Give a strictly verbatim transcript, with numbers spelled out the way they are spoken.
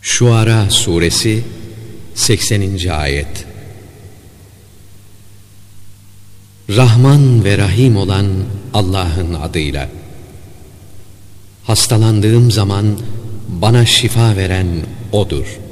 Şuara Suresi sekseninci ayet. Rahman ve Rahim olan Allah'ın adıyla. Hastalandığım zaman bana şifa veren O'dur.